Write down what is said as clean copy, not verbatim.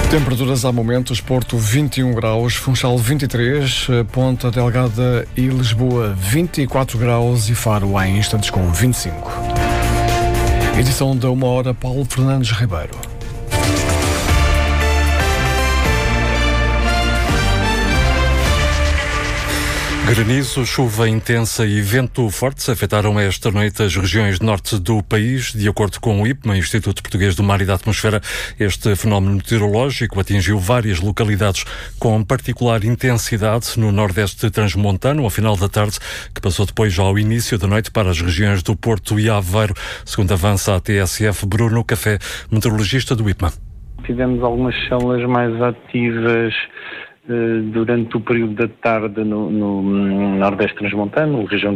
Temperaturas há momentos: Porto 21 graus, Funchal 23, Ponta Delgada e Lisboa 24 graus e Faro há instantes com 25. Edição da 1h, Paulo Fernandes Ribeiro. Granizo, chuva intensa e vento forte afetaram esta noite as regiões norte do país. De acordo com o IPMA, Instituto Português do Mar e da Atmosfera, este fenómeno meteorológico atingiu várias localidades com particular intensidade no nordeste transmontano, ao final da tarde, que passou depois ao início da noite para as regiões do Porto e Aveiro, segundo avança a TSF. Bruno Café, meteorologista do IPMA. Tivemos algumas células mais ativas durante o período da tarde no Nordeste Transmontano, região